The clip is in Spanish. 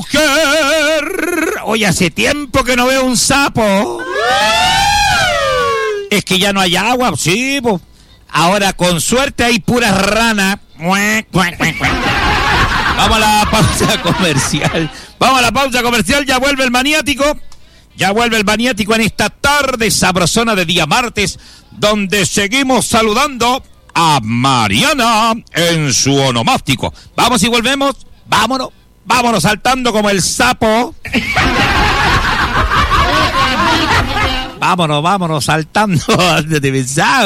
Oye, hace tiempo que no veo un sapo. Es que ya no hay agua, sí, pues. Ahora con suerte hay puras ranas. Vamos a la pausa comercial. Ya vuelve el maniático. En esta tarde sabrosona de día martes, donde seguimos saludando a Mariana en su onomástico. Vamos y volvemos. Vámonos saltando como el sapo. Vámonos saltando.